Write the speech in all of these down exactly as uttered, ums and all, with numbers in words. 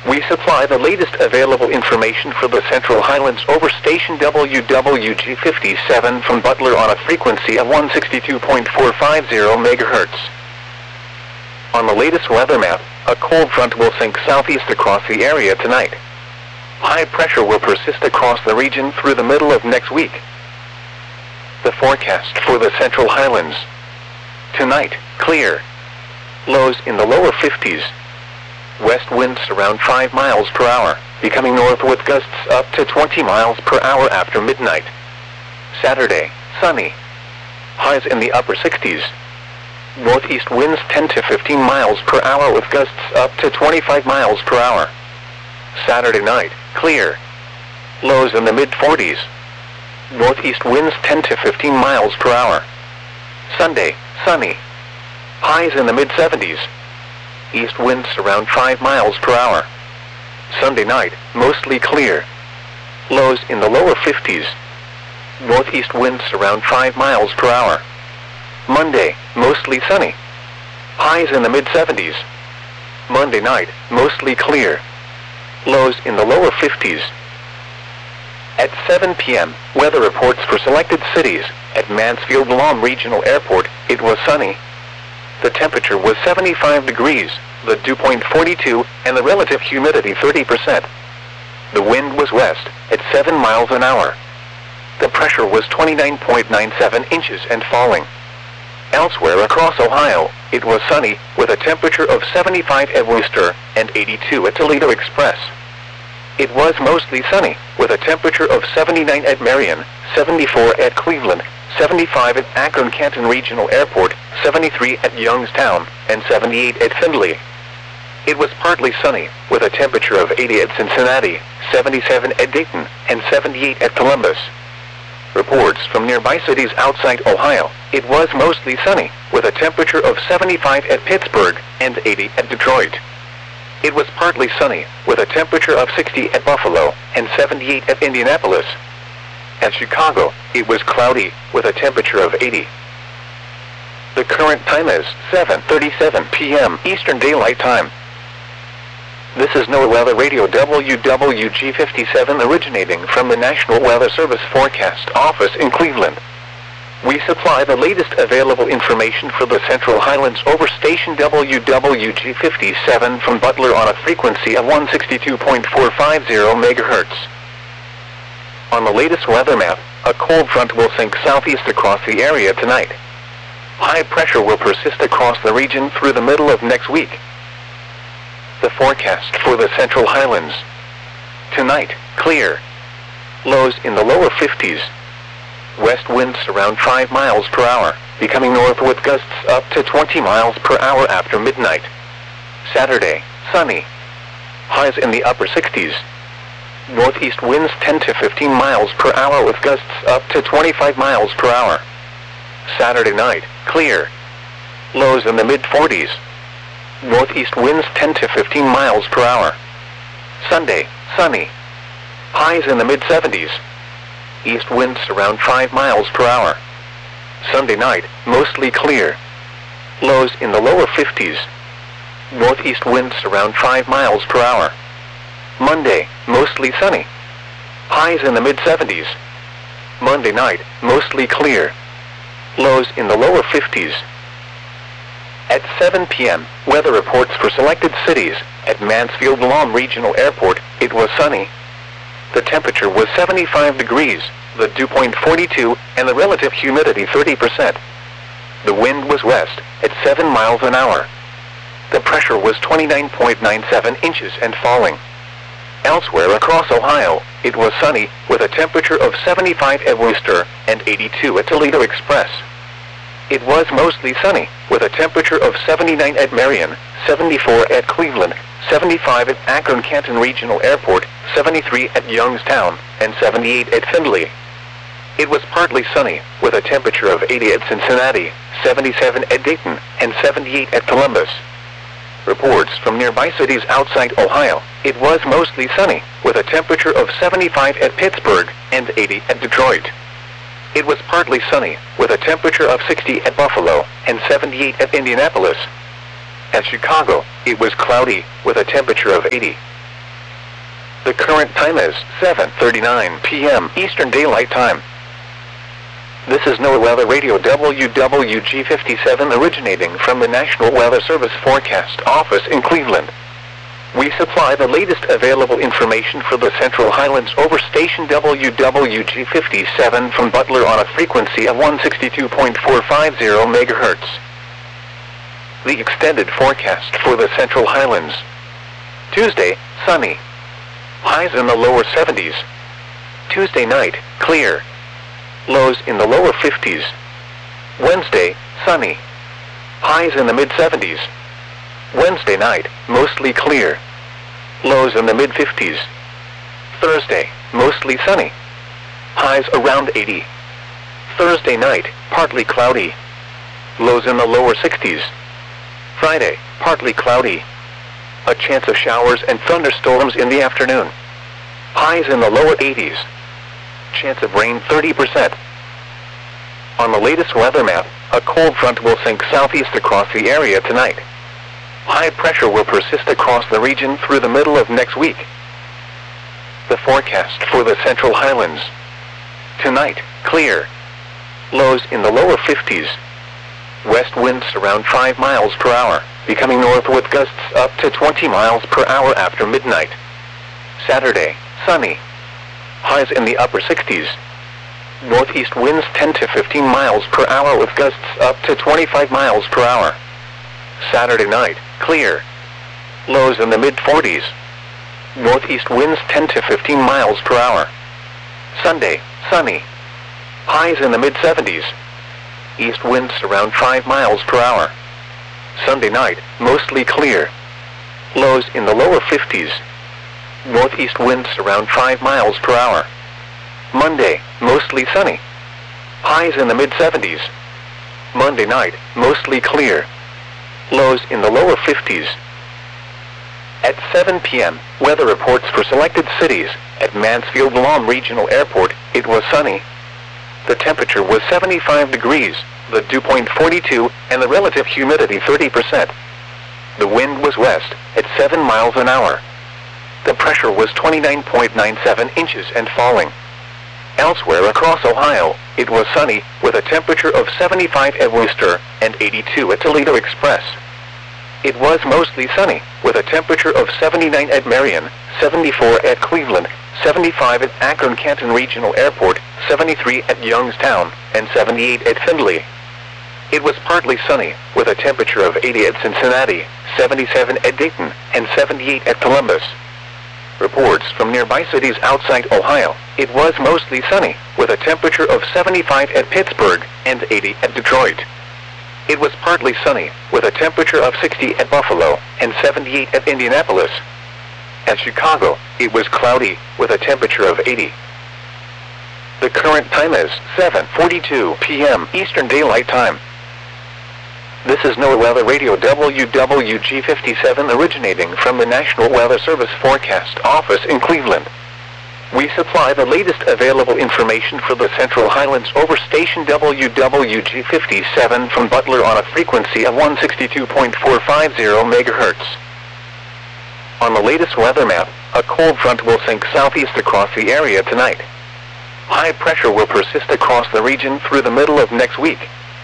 We supply the latest available information for the Central Highlands over station W W G fifty-seven from Butler on a frequency of one sixty-two point four five zero megahertz. On the latest weather map, a cold front will sink southeast across the area tonight. High pressure will persist across the region through the middle of next week. The forecast for the Central Highlands. Tonight, clear. Lows in the lower fifties. West winds around five miles per hour, becoming north with gusts up to twenty miles per hour after midnight. Saturday, sunny. Highs in the upper sixties. Northeast winds ten to fifteen miles per hour with gusts up to twenty-five miles per hour. Saturday night, clear. Lows in the mid forties. Northeast winds ten to fifteen miles per hour. Sunday, sunny. Highs in the mid seventies. East winds around five miles per hour. Sunday night, mostly clear. Lows in the lower fifties. Northeast winds around five miles per hour. Monday, mostly sunny. Highs in the mid seventies. Monday night, mostly clear. Lows in the lower fifties. At seven p m, weather reports for selected cities. At Mansfield-Lom Regional Airport, it was sunny. The temperature was seventy-five degrees, the dew point forty-two, and the relative humidity thirty percent. The wind was west, at seven miles an hour. The pressure was twenty-nine point nine seven inches and falling. Elsewhere across Ohio, it was sunny, with a temperature of seventy-five at Wooster, and eighty-two at Toledo Express. It was mostly sunny, with a temperature of seventy-nine at Marion, seventy-four at Cleveland, seventy-five at Akron-Canton Regional Airport, seventy-three at Youngstown, and seventy-eight at Findlay. It was partly sunny, with a temperature of eighty at Cincinnati, seventy-seven at Dayton, and seventy-eight at Columbus. Reports from nearby cities outside Ohio, it was mostly sunny, with a temperature of seventy-five at Pittsburgh, and eighty at Detroit. It was partly sunny, with a temperature of sixty at Buffalo, and seventy-eight at Indianapolis. At Chicago, it was cloudy, with a temperature of eighty. The current time is seven thirty-seven p m Eastern Daylight Time. This is NOAA Weather Radio W W G fifty-seven originating from the National Weather Service Forecast Office in Cleveland. We supply the latest available information for the Central Highlands over station W W G fifty-seven from Butler on a frequency of one sixty-two point four five zero megahertz. On the latest weather map, a cold front will sink southeast across the area tonight. High pressure will persist across the region through the middle of next week. The forecast for the Central Highlands. Tonight, clear. Lows in the lower fifties. West winds around five miles per hour, becoming north with gusts up to twenty miles per hour after midnight. Saturday, sunny. Highs in the upper sixties. Northeast winds ten to fifteen miles per hour with gusts up to twenty-five miles per hour. Saturday night, clear. Lows in the mid forties. Northeast winds ten to fifteen miles per hour. Sunday, sunny. Highs in the mid seventies. East winds around five miles per hour. Sunday night, mostly clear. Lows in the lower fifties. Northeast winds around five miles per hour. Monday, mostly sunny. Highs in the mid seventies. Monday night, mostly clear. Lows in the lower fifties. At seven p m, weather reports for selected cities. At Mansfield-Lom Regional Airport, it was sunny. The temperature was seventy-five degrees, the dew point forty-two, and the relative humidity thirty percent. The wind was west, at seven miles an hour. The pressure was twenty-nine point nine seven inches and falling. Elsewhere across Ohio, it was sunny, with a temperature of seventy-five at Wooster, and eighty-two at Toledo Express. It was mostly sunny, with a temperature of seventy-nine at Marion, seventy-four at Cleveland, seventy-five at Akron-Canton Regional Airport, seventy-three at Youngstown, and seventy-eight at Findlay. It was partly sunny, with a temperature of eighty at Cincinnati, seventy-seven at Dayton, and seventy-eight at Columbus. Reports from nearby cities outside Ohio, it was mostly sunny, with a temperature of seventy-five at Pittsburgh, and eighty at Detroit. It was partly sunny, with a temperature of sixty at Buffalo, and seventy-eight at Indianapolis. At Chicago, it was cloudy, with a temperature of eighty. The current time is seven thirty-nine p m Eastern Daylight Time. This is NOAA Weather Radio W W G fifty-seven originating from the National Weather Service Forecast Office in Cleveland. We supply the latest available information for the Central Highlands over station W W G fifty-seven from Butler on a frequency of one sixty-two point four five zero megahertz. The extended forecast for the Central Highlands. Tuesday, sunny. Highs in the lower seventies. Tuesday night, clear. Lows in the lower fifties. Wednesday, sunny. Highs in the mid seventies. Wednesday night, mostly clear. Lows in the mid fifties. Thursday, mostly sunny. Highs around eighty. Thursday night, partly cloudy. Lows in the lower sixties. Friday, partly cloudy. A chance of showers and thunderstorms in the afternoon. Highs in the lower eighties. Chance of rain thirty percent. On the latest weather map, a cold front will sink southeast across the area tonight. High pressure will persist across the region through the middle of next week. The forecast for the Central Highlands. Tonight, clear. Lows in the lower fifties. West winds around five miles per hour, becoming north with gusts up to twenty miles per hour after midnight. Saturday, sunny. Highs in the upper sixties. Northeast winds ten to fifteen miles per hour with gusts up to twenty-five miles per hour. Saturday night, clear. Lows in the mid forties. Northeast winds ten to fifteen miles per hour. Sunday, sunny. Highs in the mid seventies. East winds around five miles per hour. Sunday night, mostly clear. Lows in the lower fifties. Northeast winds around five miles per hour. Monday, mostly sunny. Highs in the mid seventies. Monday night, mostly clear. Lows in the lower fifties. At seven p m, weather reports for selected cities. At Mansfield-Lom Regional Airport, it was sunny. The temperature was seventy-five degrees, the dew point forty-two, and the relative humidity thirty percent. The wind was west, at seven miles an hour. The pressure was twenty-nine point nine seven inches and falling. Elsewhere across Ohio, it was sunny, with a temperature of seventy-five at Worcester and eighty-two at Toledo Express. It was mostly sunny, with a temperature of seventy-nine at Marion, seventy-four at Cleveland, seventy-five at Akron-Canton Regional Airport, seventy-three at Youngstown, and seventy-eight at Findlay. It was partly sunny, with a temperature of eighty at Cincinnati, seventy-seven at Dayton, and seventy-eight at Columbus. Reports from nearby cities outside Ohio, it was mostly sunny, with a temperature of seventy-five at Pittsburgh and eighty at Detroit. It was partly sunny, with a temperature of sixty at Buffalo and seventy-eight at Indianapolis. At Chicago, it was cloudy, with a temperature of eighty. The current time is seven forty-two p m Eastern Daylight Time. This is NOAA Weather Radio W W G fifty-seven originating from the National Weather Service Forecast Office in Cleveland. We supply the latest available information for the Central Highlands over station W W G fifty-seven from Butler on a frequency of one sixty-two point four five zero megahertz. On the latest weather map, a cold front will sink southeast across the area tonight. High pressure will persist across the region through the middle of next week.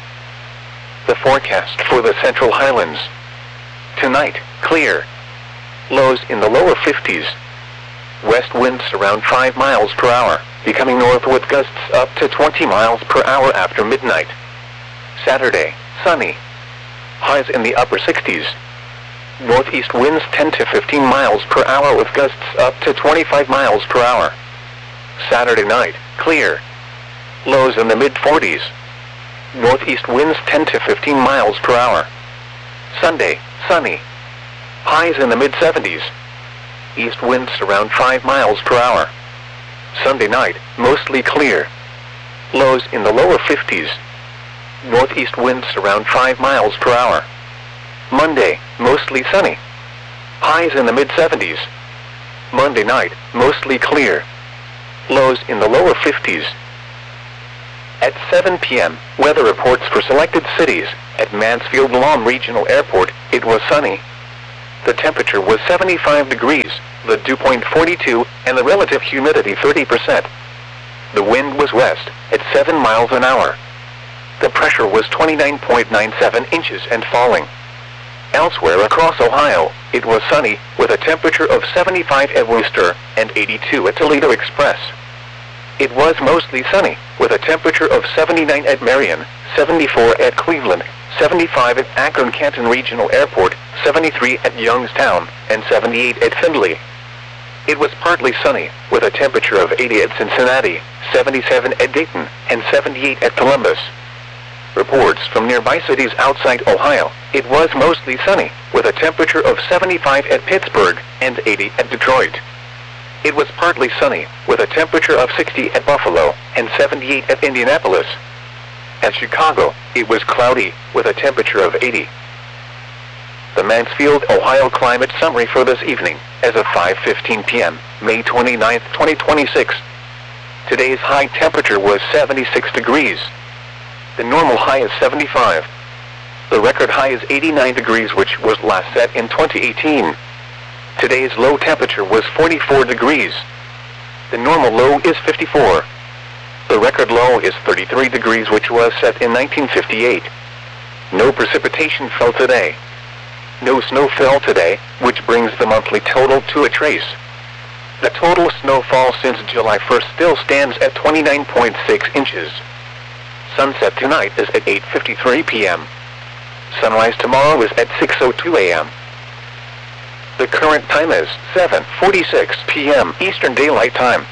The forecast for the Central Highlands. Tonight, clear. Lows in the lower fifties. West winds around five miles per hour, becoming north with gusts up to twenty miles per hour after midnight. Saturday, sunny. Highs in the upper sixties. Northeast winds ten to fifteen miles per hour with gusts up to twenty-five miles per hour. Saturday night, clear. Lows in the mid forties. Northeast winds ten to fifteen miles per hour. Sunday, sunny. Highs in the mid seventies. East winds around five miles per hour. Sunday night, mostly clear. Lows in the lower fifties. Northeast winds around five miles per hour. Monday, mostly sunny. Highs in the mid seventies. Monday night, mostly clear. Lows in the lower fifties. At seven p m, weather reports for selected cities. At Mansfield-Lom Regional Airport, it was sunny. The temperature was seventy-five degrees, the dew point forty-two, and the relative humidity thirty percent. The wind was west, at seven miles an hour. The pressure was twenty-nine point nine seven inches and falling. Elsewhere across Ohio, it was sunny, with a temperature of seventy-five at Wooster, and eighty-two at Toledo Express. It was mostly sunny, with a temperature of seventy-nine at Marion, seventy-four at Cleveland, seventy-five at Akron-Canton Regional Airport, seventy-three at Youngstown, and seventy-eight at Findlay. It was partly sunny, with a temperature of eighty at Cincinnati, seventy-seven at Dayton, and seventy-eight at Columbus. Reports from nearby cities outside Ohio, it was mostly sunny, with a temperature of seventy-five at Pittsburgh, and eighty at Detroit. It was partly sunny, with a temperature of sixty at Buffalo, and seventy-eight at Indianapolis. At Chicago, it was cloudy, with a temperature of eighty. The Mansfield, Ohio climate summary for this evening, as of five fifteen p m, May twenty-ninth, twenty twenty-six. Today's high temperature was seventy-six degrees. The normal high is seventy-five. The record high is eighty-nine degrees, which was last set in twenty eighteen. Today's low temperature was forty-four degrees. The normal low is fifty-four. The record low is thirty-three degrees, which was set in nineteen fifty-eight. No precipitation fell today. No snow fell today, which brings the monthly total to a trace. The total snowfall since July first still stands at twenty-nine point six inches. Sunset tonight is at eight fifty-three p m Sunrise tomorrow is at six oh two a m The current time is seven forty-six p m Eastern Daylight Time.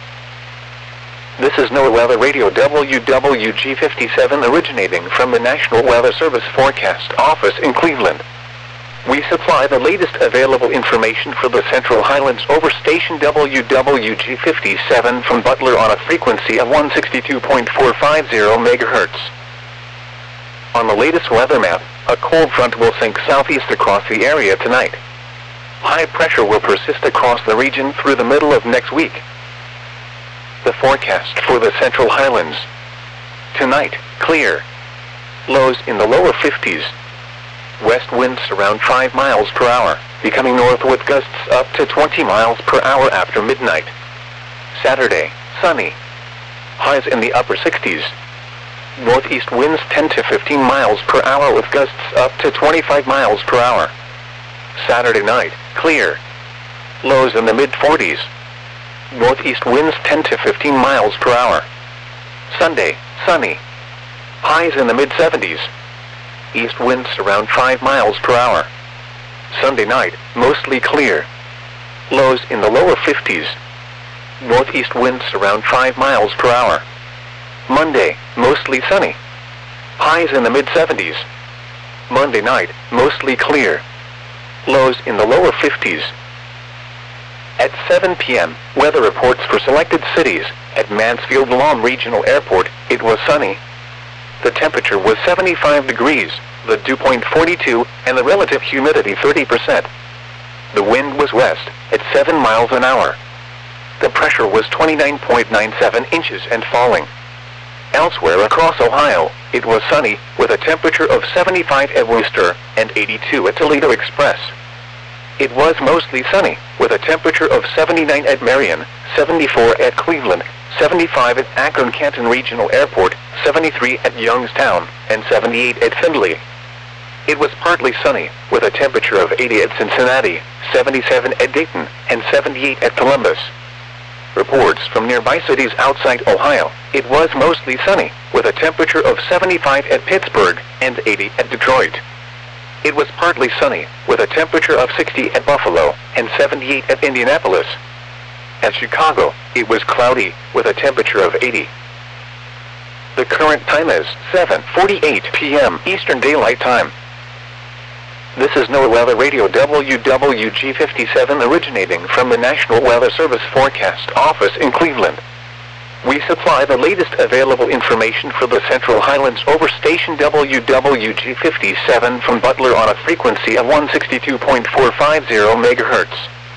This is NOAA Weather Radio W W G fifty-seven, originating from the National Weather Service Forecast Office in Cleveland. We supply the latest available information for the Central Highlands over station W W G fifty-seven from Butler on a frequency of one sixty-two point four five zero megahertz. On the latest weather map, a cold front will sink southeast across the area tonight. High pressure will persist across the region through the middle of next week. The forecast for the Central Highlands. Tonight, clear. Lows in the lower fifties. West winds around five miles per hour, becoming north with gusts up to twenty miles per hour after midnight. Saturday, sunny. Highs in the upper sixties. Northeast winds ten to fifteen miles per hour with gusts up to twenty-five miles per hour. Saturday night, clear. Lows in the mid forties. Northeast winds ten to fifteen miles per hour. Sunday, sunny. Highs in the mid seventies. East winds around five miles per hour. Sunday night, mostly clear. Lows in the lower fifties. Northeast winds around five miles per hour. Monday, mostly sunny. Highs in the mid seventies. Monday night, mostly clear. Lows in the lower fifties. At seven p m, weather reports for selected cities. At Mansfield Lawn Regional Airport, it was sunny. The temperature was seventy-five degrees, the dew point forty-two, and the relative humidity thirty percent. The wind was west, at seven miles an hour. The pressure was twenty-nine point nine seven inches and falling. Elsewhere across Ohio, it was sunny, with a temperature of seventy-five at Wooster, and eighty-two at Toledo Express. It was mostly sunny, with a temperature of seventy-nine at Marion, seventy-four at Cleveland, seventy-five at Akron-Canton Regional Airport, seventy-three at Youngstown, and seventy-eight at Findlay. It was partly sunny, with a temperature of eighty at Cincinnati, seventy-seven at Dayton, and seventy-eight at Columbus. Reports from nearby cities outside Ohio, it was mostly sunny, with a temperature of seventy-five at Pittsburgh, and eighty at Detroit. It was partly sunny, with a temperature of sixty at Buffalo, and seventy-eight at Indianapolis. At Chicago, it was cloudy, with a temperature of eighty. The current time is seven forty-eight p m Eastern Daylight Time. This is NOAA Weather Radio W W G fifty-seven, originating from the National Weather Service Forecast Office in Cleveland. We supply the latest available information for the Central Highlands over station W W G fifty-seven from Butler on a frequency of one sixty-two point four five zero megahertz.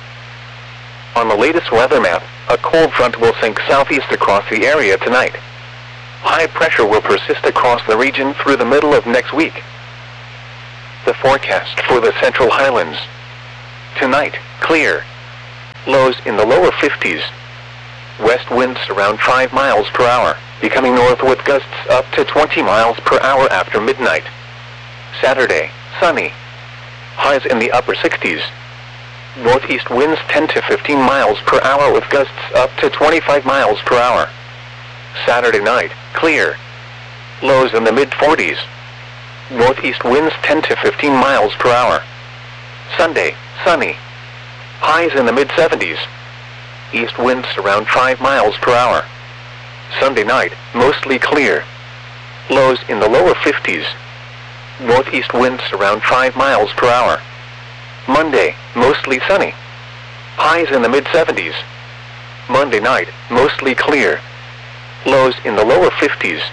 On the latest weather map, a cold front will sink southeast across the area tonight. High pressure will persist across the region through the middle of next week. The forecast for the Central Highlands. Tonight, clear. lows in the lower fifties. West winds around five miles per hour, becoming north with gusts up to twenty miles per hour after midnight. Saturday, sunny. Highs in the upper sixties. Northeast winds ten to fifteen miles per hour with gusts up to twenty-five miles per hour. Saturday night, clear. Lows in the mid forties. Northeast winds ten to fifteen miles per hour. Sunday, sunny. Highs in the mid seventies. East winds around five miles per hour. Sunday night, mostly clear. Lows in the lower fifties. Northeast winds around five miles per hour. Monday, mostly sunny. Highs in the mid seventies. Monday night, mostly clear. Lows in the lower fifties.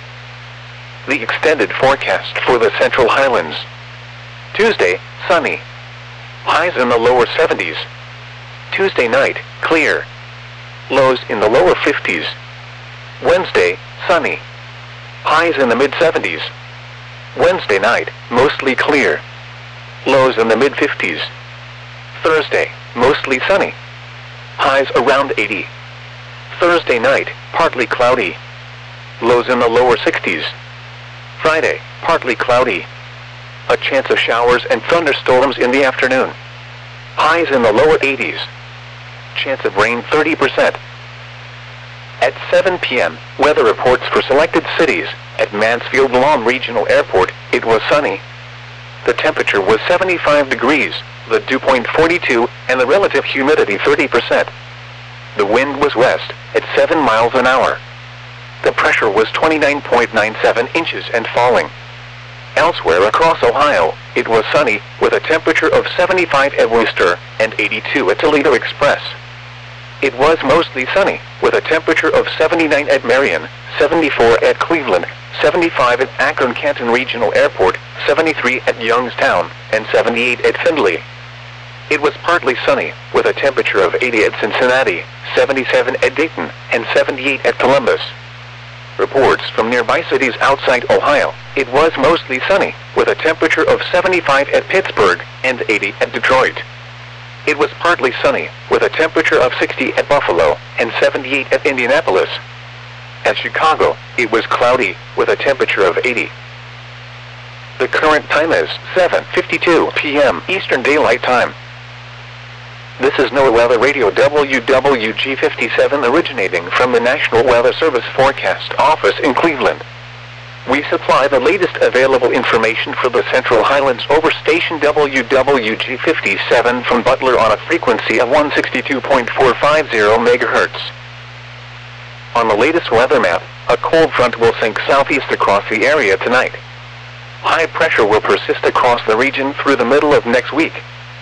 The extended forecast for the Central Highlands. Tuesday, sunny. Highs in the lower seventies. Tuesday night, clear. Lows in the lower fifties. Wednesday, sunny. Highs in the mid seventies. Wednesday night, mostly clear. Lows in the mid fifties. Thursday, mostly sunny. Highs around eighty. Thursday night, partly cloudy. Lows in the lower sixties. Friday, partly cloudy. A chance of showers and thunderstorms in the afternoon. Highs in the lower eighties. Chance of rain thirty percent. At seven p m, weather reports for selected cities. At Mansfield Lawn Regional Airport, it was sunny. The temperature was seventy-five degrees, the dew point forty-two, and the relative humidity thirty percent. The wind was west, at seven miles an hour. The pressure was twenty-nine point nine seven inches and falling. Elsewhere across Ohio, it was sunny, with a temperature of seventy-five at Wooster and eighty-two at Toledo Express. It was mostly sunny, with a temperature of seventy-nine at Marion, seventy-four at Cleveland, seventy-five at Akron-Canton Regional Airport, seventy-three at Youngstown, and seventy-eight at Findlay. It was partly sunny, with a temperature of eighty at Cincinnati, seventy-seven at Dayton, and seventy-eight at Columbus. Reports from nearby cities outside Ohio, it was mostly sunny, with a temperature of seventy-five at Pittsburgh and eighty at Detroit. It was partly sunny, with a temperature of sixty at Buffalo and seventy-eight at Indianapolis. At Chicago, it was cloudy, with a temperature of eighty. The current time is seven fifty-two p m Eastern Daylight Time. This is NOAA Weather Radio W W G fifty-seven originating from the National Weather Service Forecast Office in Cleveland. We supply the latest available information for the Central Highlands over station W W G fifty-seven from Butler on a frequency of one sixty-two point four five zero megahertz. On the latest weather map, a cold front will sink southeast across the area tonight. High pressure will persist across the region through the middle of next week.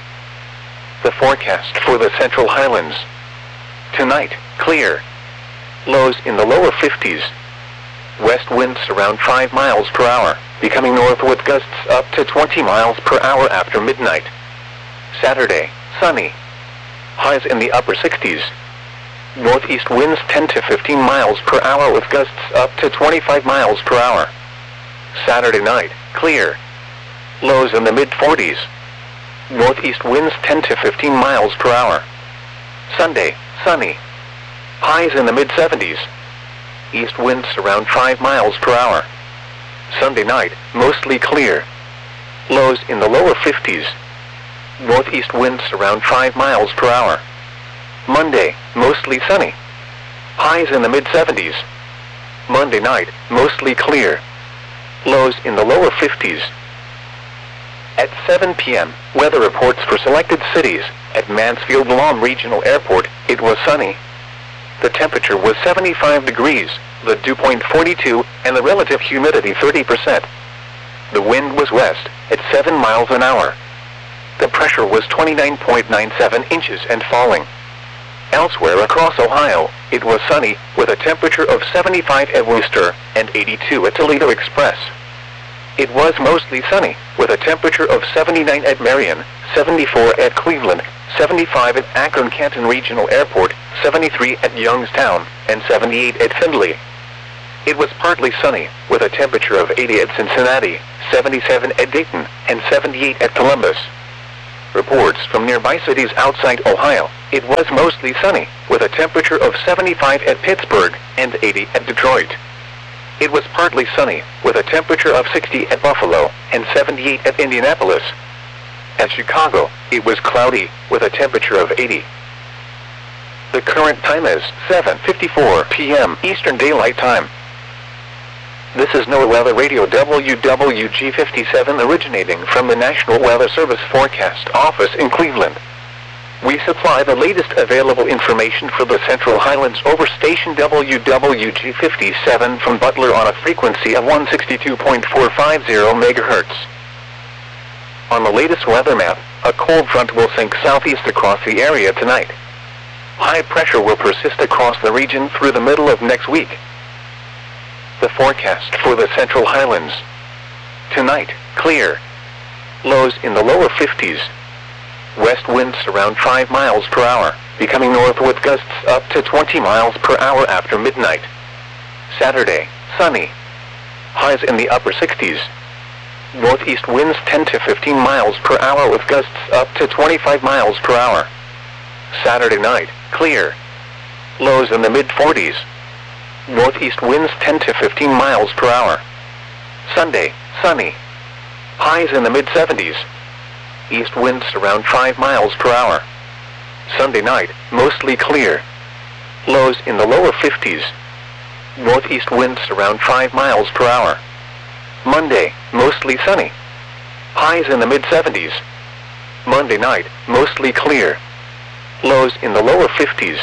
The forecast for the Central Highlands. Tonight, clear. Lows in the lower fifties. West winds around five miles per hour, becoming north with gusts up to twenty miles per hour after midnight. Saturday, sunny. Highs in the upper sixties. Northeast winds ten to fifteen miles per hour with gusts up to twenty-five miles per hour. Saturday night, clear. Lows in the mid forties. Northeast winds ten to fifteen miles per hour. Sunday, sunny. Highs in the mid seventies. East winds around five miles per hour. Sunday night, mostly clear. Lows in the lower fifties. Northeast winds around five miles per hour. Monday, mostly sunny. Highs in the mid seventies. Monday night, mostly clear. Lows in the lower fifties. At seven p m, weather reports for selected cities. At Mansfield Lawn Regional Airport, it was sunny. The temperature was seventy-five degrees, the dew point forty-two, and the relative humidity thirty percent. The wind was west, at seven miles an hour. The pressure was twenty-nine point nine seven inches and falling. Elsewhere across Ohio, it was sunny, with a temperature of seventy-five at Wooster and eighty-two at Toledo Express. It was mostly sunny, with a temperature of seventy-nine at Marion, seventy-four at Cleveland, seventy-five at Akron-Canton Regional Airport, seventy-three at Youngstown, and seventy-eight at Findlay. It was partly sunny, with a temperature of eighty at Cincinnati, seventy-seven at Dayton, and seventy-eight at Columbus. Reports from nearby cities outside Ohio. It was mostly sunny, with a temperature of seventy-five at Pittsburgh and eighty at Detroit. It was partly sunny, with a temperature of sixty at Buffalo and seventy-eight at Indianapolis. At Chicago, it was cloudy, with a temperature of eighty. The current time is seven fifty-four p m Eastern Daylight Time. This is NOAA Weather Radio W W G fifty-seven originating from the National Weather Service Forecast Office in Cleveland. We supply the latest available information for the Central Highlands over station W W G fifty-seven from Butler on a frequency of one sixty-two point four five zero megahertz. On the latest weather map, a cold front will sink southeast across the area tonight. High pressure will persist across the region through the middle of next week. The forecast for the Central Highlands. Tonight, clear. Lows in the lower fifties. West winds around five miles per hour, becoming north with gusts up to twenty miles per hour after midnight. Saturday, sunny. Highs in the upper sixties. Northeast winds ten to fifteen miles per hour with gusts up to twenty-five miles per hour. Saturday night, clear. Lows in the mid forties. Northeast winds ten to fifteen miles per hour. Sunday, sunny. Highs in the mid seventies. East winds around five miles per hour. Sunday night, mostly clear. Lows in the lower fifties. Northeast winds around five miles per hour. Monday, mostly sunny. Highs in the mid seventies. Monday night, mostly clear. Lows in the lower fifties.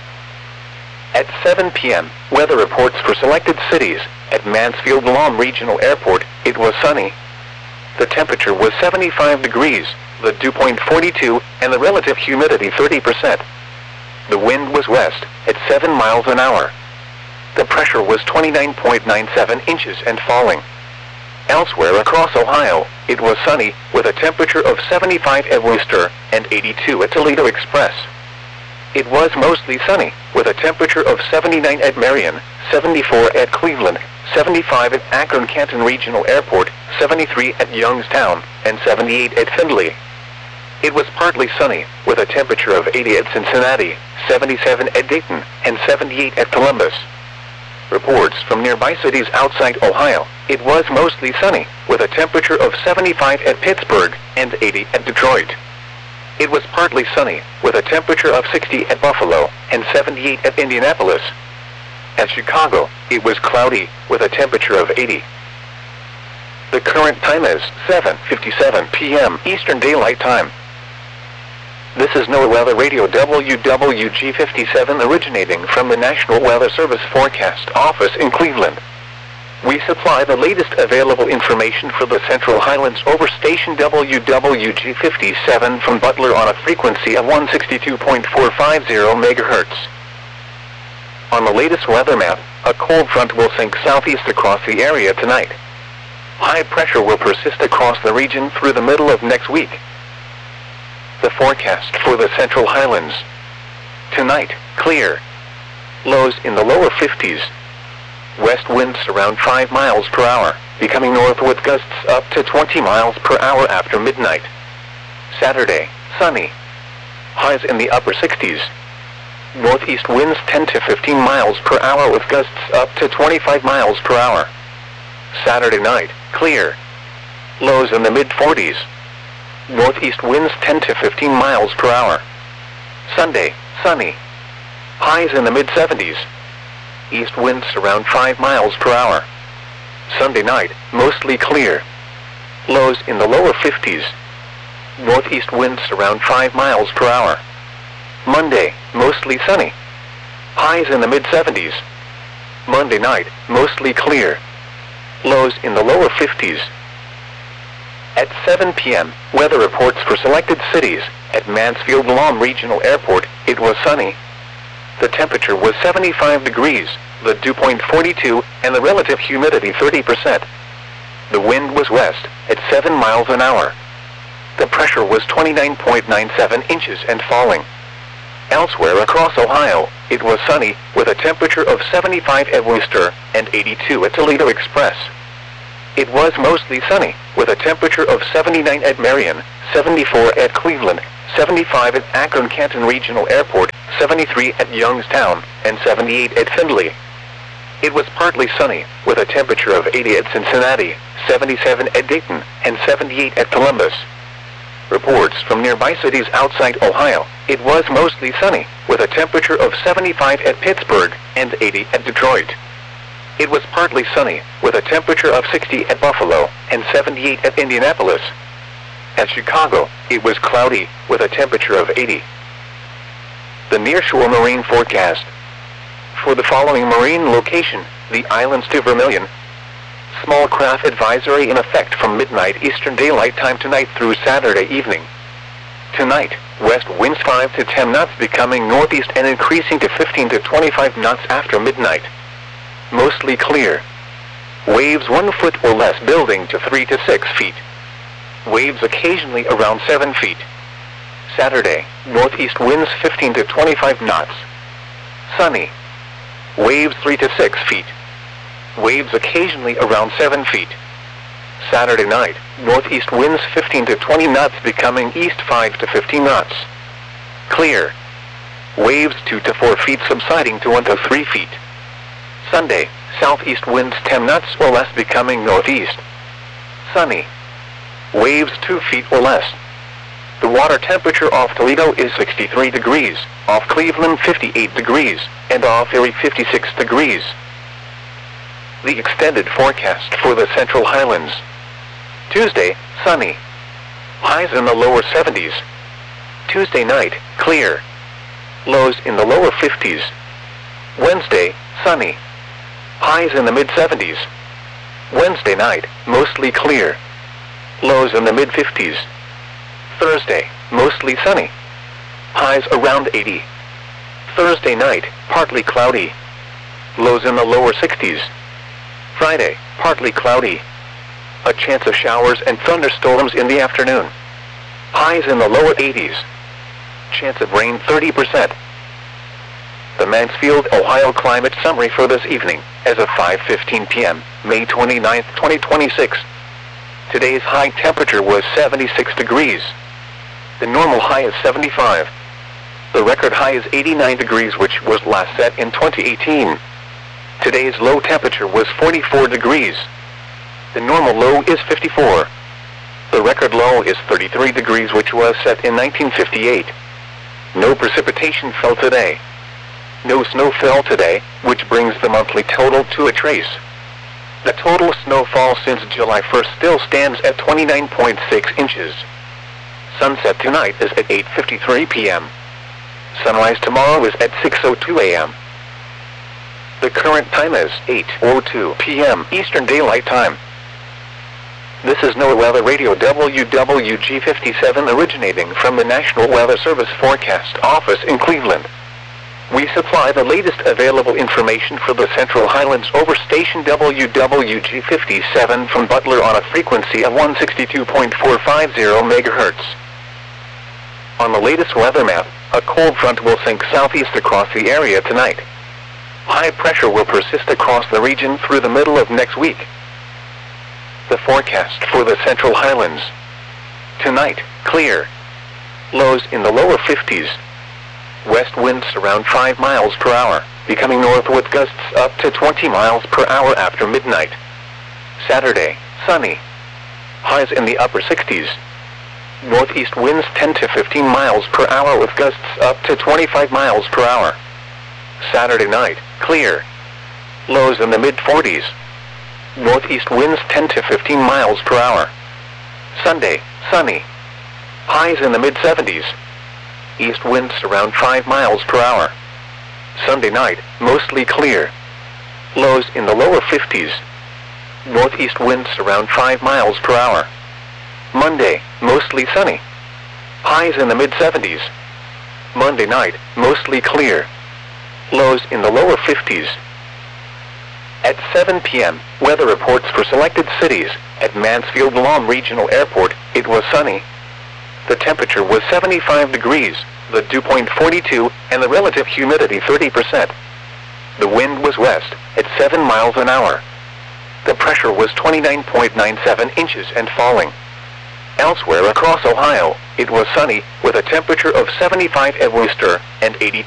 At seven p m, weather reports for selected cities. At Mansfield-Lom Regional Airport, it was sunny. The temperature was seventy-five degrees, the dew point forty-two, and the relative humidity thirty percent. The wind was west, at seven miles an hour. The pressure was twenty-nine point nine seven inches and falling. Elsewhere across Ohio, it was sunny, with a temperature of seventy-five at Worcester and eighty-two at Toledo Express. It was mostly sunny, with a temperature of seventy-nine at Marion, seventy-four at Cleveland, seventy-five at Akron-Canton Regional Airport, seventy-three at Youngstown, and seventy-eight at Findlay. It was partly sunny, with a temperature of eighty at Cincinnati, seventy-seven at Dayton, and seventy-eight at Columbus. Reports from nearby cities outside Ohio. It was mostly sunny, with a temperature of seventy-five at Pittsburgh and eighty at Detroit. It was partly sunny, with a temperature of sixty at Buffalo and seventy-eight at Indianapolis. At Chicago, it was cloudy, with a temperature of eighty. The current time is seven fifty-seven p m Eastern Daylight Time. This is NOAA Weather Radio W W G fifty-seven originating from the National Weather Service Forecast Office in Cleveland. We supply the latest available information for the Central Highlands over station W W G fifty-seven from Butler on a frequency of one sixty-two point four five zero megahertz. On the latest weather map, a cold front will sink southeast across the area tonight. High pressure will persist across the region through the middle of next week. The forecast for the Central Highlands. Tonight, clear. Lows in the lower fifties. West winds around five miles per hour, becoming north with gusts up to twenty miles per hour after midnight. Saturday, sunny. Highs in the upper sixties. Northeast winds ten to fifteen miles per hour with gusts up to twenty-five miles per hour. Saturday night, clear. Lows in the mid forties. Northeast winds ten to fifteen miles per hour. Sunday, sunny. Highs in the mid seventies. East winds around five miles per hour. Sunday night, mostly clear. Lows in the lower fifties. Northeast winds around five miles per hour. Monday, mostly sunny. Highs in the mid seventies. Monday night, mostly clear. Lows in the lower fifties. At seven p m, weather reports for selected cities. At Mansfield-Lom Regional Airport, it was sunny. The temperature was seventy-five degrees, the dew point forty-two, and the relative humidity thirty percent. The wind was west, at seven miles an hour. The pressure was twenty-nine point nine seven inches and falling. Elsewhere across Ohio, it was sunny, with a temperature of seventy-five at Worcester and eighty-two at Toledo Express. It was mostly sunny, with a temperature of seventy-nine at Marion, seventy-four at Cleveland, seventy-five at Akron-Canton Regional Airport, seventy-three at Youngstown, and seventy-eight at Findlay. It was partly sunny, with a temperature of eighty at Cincinnati, seventy-seven at Dayton, and seventy-eight at Columbus. Reports from nearby cities outside Ohio, it was mostly sunny, with a temperature of seventy-five at Pittsburgh, and eighty at Detroit. It was partly sunny, with a temperature of sixty at Buffalo, and seventy-eight at Indianapolis. At Chicago, it was cloudy, with a temperature of eighty. The nearshore marine forecast. For the following marine location, the islands to Vermilion. Small craft advisory in effect from midnight Eastern Daylight Time tonight through Saturday evening. Tonight, west winds five to ten knots becoming northeast and increasing to fifteen to twenty-five knots after midnight. Mostly clear. Waves one foot or less building to three to six feet. Waves occasionally around seven feet. Saturday, northeast winds fifteen to twenty-five knots. Sunny. Waves three to six feet. Waves occasionally around seven feet. Saturday night, northeast winds fifteen to twenty knots becoming east five to fifteen knots. Clear. Waves two to four feet subsiding to one to three feet. Sunday, southeast winds ten knots or less becoming northeast. Sunny. Waves two feet or less. The water temperature off Toledo is sixty-three degrees, off Cleveland fifty-eight degrees, and off Erie fifty-six degrees. The extended forecast for the Central Highlands. Tuesday, sunny. Highs in the lower seventies. Tuesday night, clear. Lows in the lower fifties. Wednesday, sunny. Highs in the mid-seventies. Wednesday night, mostly clear. Lows in the mid-fifties. Thursday, mostly sunny. Highs around eighty. Thursday night, partly cloudy. Lows in the lower sixties. Friday, partly cloudy. A chance of showers and thunderstorms in the afternoon. Highs in the lower eighties. Chance of rain thirty percent. The Mansfield, Ohio climate summary for this evening, as of five fifteen p m, May twenty-ninth, twenty twenty-six. Today's high temperature was seventy-six degrees. The normal high is seventy-five. The record high is eighty-nine degrees, which was last set in twenty eighteen. Today's low temperature was forty-four degrees. The normal low is fifty-four. The record low is thirty-three degrees, which was set in nineteen fifty-eight. No precipitation fell today. No snow fell today, which brings the monthly total to a trace. The total snowfall since July first still stands at twenty-nine point six inches. Sunset tonight is at eight fifty-three p m Sunrise tomorrow is at six oh two a m The current time is eight oh two p m Eastern Daylight Time. This is NOAA Weather Radio W W G fifty-seven originating from the National Weather Service Forecast Office in Cleveland. We supply the latest available information for the Central Highlands over station W W G fifty-seven from Butler on a frequency of one sixty-two point four five zero megahertz. On the latest weather map, a cold front will sink southeast across the area tonight. High pressure will persist across the region through the middle of next week. The forecast for the Central Highlands. Tonight, clear. Lows in the lower fifties. West winds around five miles per hour, becoming north with gusts up to twenty miles per hour after midnight. Saturday, sunny. Highs in the upper sixties. Northeast winds ten to fifteen miles per hour with gusts up to twenty-five miles per hour. Saturday night, clear. Lows in the mid-forties. Northeast winds ten to fifteen miles per hour. Sunday, sunny. Highs in the mid-seventies. East winds around five miles per hour. Sunday night, mostly clear. Lows in the lower fifties. Northeast winds around five miles per hour. Monday, mostly sunny. Highs in the mid-seventies. Monday night, mostly clear. Lows in the lower fifties. At seven p m, weather reports for selected cities. At Mansfield-Lom Regional Airport, it was sunny. The temperature was seventy-five degrees, the dew point forty-two, and the relative humidity thirty percent. The wind was west, at seven miles an hour. The pressure was twenty-nine point nine seven inches and falling. Elsewhere across Ohio, it was sunny, with a temperature of seventy-five at Wooster and eighty-two